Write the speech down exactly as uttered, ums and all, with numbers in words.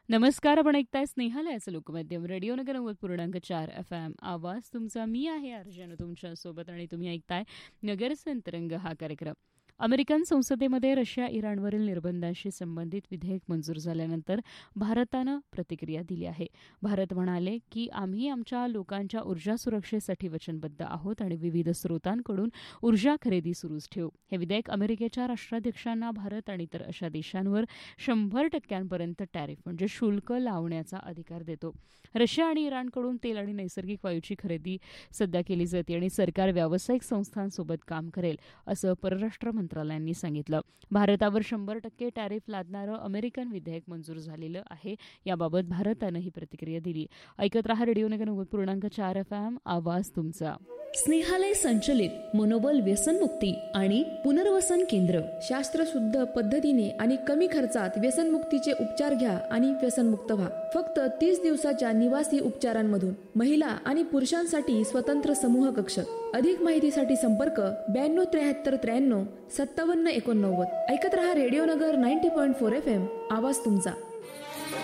नमस्कार. आपण ऐकताय स्नेहालयाचं लोकमाध्यम रेडिओ नगर नव्वद पूर्णांक चार एफ एम. आवाज तुमचा. मी आहे अर्जन तुमच्यासोबत आणि तुम्ही ऐकताय नगर संतरंग हा कार्यक्रम. अमेरिकन संसदेमध्ये रशिया इराणवरील निर्बंधांशी संबंधित विधेयक मंजूर झाल्यानंतर भारतानं प्रतिक्रिया दिली आहे. भारत म्हणाले की आम्ही आमच्या लोकांच्या ऊर्जा सुरक्षेसाठी वचनबद्ध आहोत आणि विविध स्रोतांकडून ऊर्जा खरेदी सुरूच ठेवू. हे विधेयक अमेरिकेच्या राष्ट्राध्यक्षांना भारत आणि इतर अशा देशांवर शंभर टक्क्यांपर्यंत टॅरिफ म्हणजे शुल्क लावण्याचा अधिकार देतो. रशिया आणि इराणकडून तेल आणि नैसर्गिक वायूची खरेदी सध्या केली जाते आणि सरकार व्यावसायिक संस्थांसोबत काम करेल असं परराष्ट्र मंत्रालयांनी सांगितलं. भारतावर शंभर टक्के टॅरिफ लादणारं अमेरिकन विधेयक मंजूर झालेलं आहे. याबाबत भारतानं ही प्रतिक्रिया दिली. ऐकत रहा रेडिओ नगर नव्वद पूर्णांक चार एफ एम. आवाज तुमचा. स्नेहालय संचलित मनोबल व्यसनमुक्ती आणि पुनर्वसन केंद्र. शास्त्रशुद्ध पद्धतीने आणि कमी खर्चात व्यसनमुक्तीचे उपचार घ्या आणि व्यसनमुक्त व्हा. फक्त तीस दिवसाच्या निवासी उपचारांमधून महिला आणि पुरुषांसाठी स्वतंत्र समूह कक्ष. अधिक माहितीसाठी संपर्क ब्याण्णव त्र्याहत्तर त्र्याण्णव सत्तावन्न एकोणनव्वद. ऐकत रहा रेडिओ नगर नव्वद पॉईंट चार एफ एम. आवाज तुमचा.